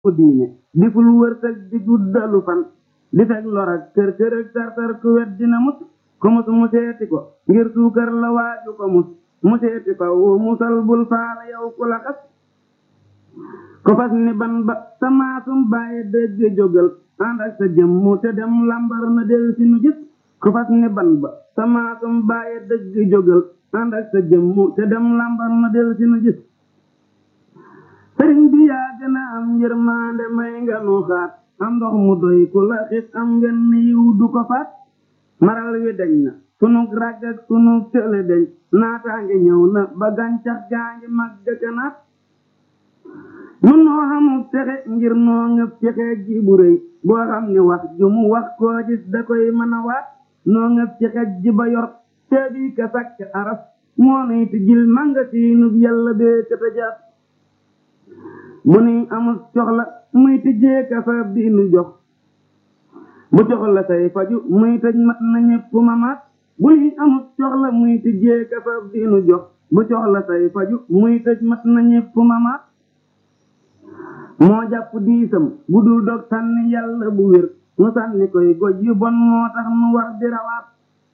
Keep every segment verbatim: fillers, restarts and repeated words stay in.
ku diine di ful wërsëg di guddalu fan di fekk lor ak kër kër ak tartar ku wet dina mus ku mus mu seeti ko ngir suukar la waaju ko mus mu seeti ko wu musal bul faala yow ku la xas ko fas ni ban ba sa maasum bàyyi dëgg jógal ànd ak sa jëmmu te dem lambar na del si nu gis ku fas ni ban ba sa maasum bàyyi dëgg jógal ànd ak sa jëmmu te dem lambar na del si nu gis sëriñ bi yaa gën a am yërmande may nga nu xaat am ndox mu doy ku la xit am wenn yiw du ko faat maral wi dañ na sunu ràgg ak sunu tële dañ naataange ñëw na ba gàncax gaa ngi mag gëkënaat nun noo xamul texe ngir noo ngëp cexe ji bu rëy boo xam ni wax ju mu wax koo gis da koy mën a waat noo ngëp cexe ji ba yor teebi ka sàkk aras moo nuy tijjil manga siinub yàlla bee kata jaat bu nuy amul soxla muy tijjee ka fa di nu jox bu soxla say faju muy tëj mat na ñépp mamaat bu nuy amul soxla muy tijjee ka fa di nu jox bu soxla say faju muy tëj mat na ñépp mamaat moo jàpp diisam bu dul dog sànni yàlla bu wér mu sànni koy goj yu bon moo tax nu war di rawaat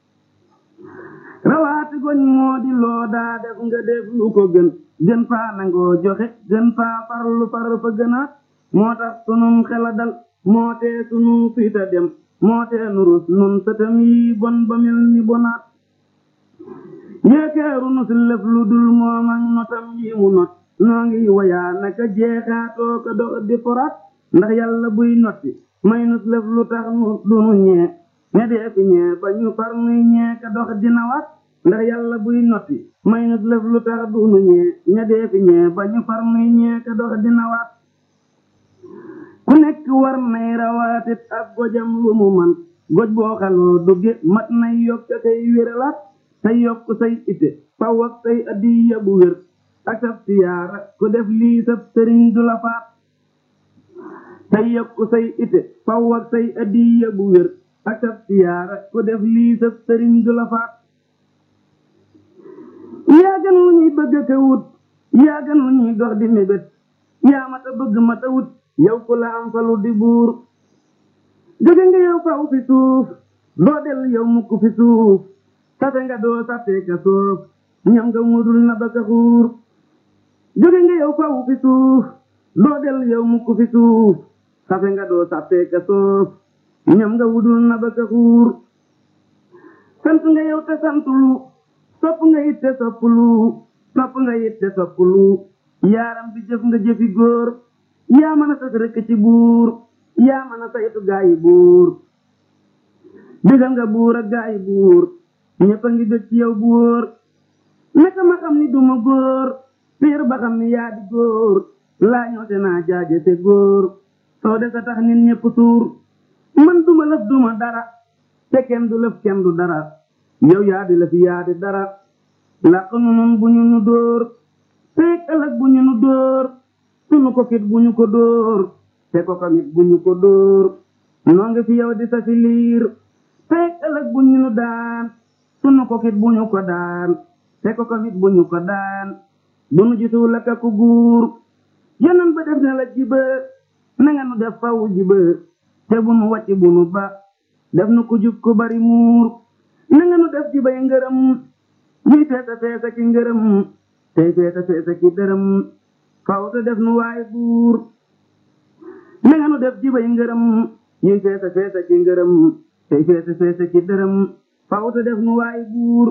rawaati goñ moo di loo daa def nga def lu ko gën gën faa nangoo joxe gën faa farlu far fa gënaat moo tax sunum xela dal moo tee sunu fiita dem moo tee nurus nun sëtam yi bon ba mel ni bonaat yéekeeru nu si lëf lu dul moom ak notam yi mu not noo ngi wayaa naka jeexaatoo ko dox di foraat ndax yàlla buy notti may nus lëf lu tax nu dunu ñee ña dee fi ñee ba ñu far nuy ñee ka dox dina waat ndax yàlla buy notti may nus lëf lu tax dunu ñee ña dee fi ñee ba ñu far nuy ñee ka dox dina waat ku nekk war nay rawaatit ak gojam lu mu man goj boo xaloo dugge mat nay yokk kay wéralaat say yokk say ite faw ak say addiya bu wér ak sab siyaara ku def lii sab sëriñ du la faat say yokk say ite faw ak say addiya bu wér ak sab siyaara ku def lii sab sëriñ du la faat yaa gën lu ñuy bëgg ka wut yaa gën lu ñuy dox di mébét yaa mata bëgg mata wut yow ku la am falu di buur jóge nga yow faw fi suuf doo del yow mukk fi suuf sate nga doo sàttee ka soof ñam nga mudul na ba ka xuur jóge nga yow faw fi suuf doo del yow mukk fi suuf sate nga doo sàttee ka soof ñam nga wudul na ba ka xuur sant nga yow te santulu sopp nga it te soppulu sopp nga it te soppulu yaaram bi jëf nga jëfi góor yaa mën a sas rekk ci buur yaa mën a saytu gaayi buur digal nga buur ak gaayi buur ñëpp a ngi dëkk ci yow bu wóor naka ma xam ni duma góor piir ba xam ni yaa di góor laa ñoo te naa jaaje te góor soo de sa tax nit ñëpp suur man duma lëf duma dara te kenn du lëf kenn du dara yow yaa di lëf yaa di dara làq nu nun bu ñu nu dóor teeg ëllëg bu ñu nu dóor sunu ko fit bu ñu ko dóor te ko kamit bu ñu ko dóor noo ngi fi yow di sa fi liir teeg ëllëg bu ñu nu daan sunu ko fit bu ñu ko daan te ko kamit bu ñu ko daan bu nu gisul la ka ku guur yonan ba def na la jiba na nga nu def faw jiba te bu nu wàcc bu nu ba def nu ku jub ku bari muur na nga nu def jibay ngërëm ñuy feesa feesa ki ngërëm tey feesa feesa ki dërëm faw te def nu waay buur na nga nu def jibay ngërëm ñuy feesa feesa ki ngërëm tey feesa feesa ki dërëm faw te def nu waay buur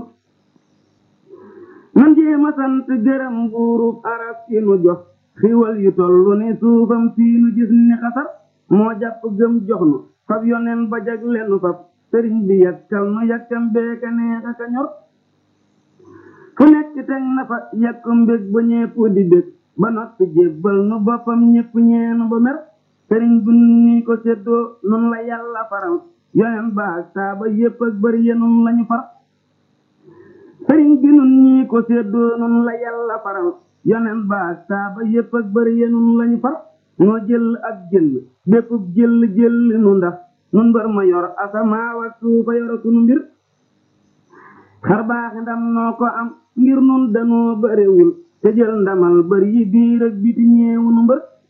nan jéema sant gërëm buurub arab ki nu jox xiwal yu tollu ni suufam fii nu gis ni xasar moo jàpp gëm jox nu fab yoneen ba jag lenu fab sëriñ bi yàkkal nu yàkkam beeka neex aka ñor fu nekk teg na fa yàkku mbég ba ñépp di bég ba noppi jébbal nu boppam ñépp ñeenu ba mer sëriñ bi ni ko séddoo nun la yàlla faral yoneen ba ak saaba yépp ak bari ya nun lañu far sëriñ bi nun ñii ko séddoo nun la yàlla faral yoneen ba ak saaba yépp ak bari ya nun lañu far noo jël ak jël bépp jël jël nu ndax nun mbër ma yor asamaaw ak suufa yor sunu mbir xar baaxi ndam noo ko am ngir nun danoo barewul te jël ndamal bari yi biir ak biti ñeewu nu mbër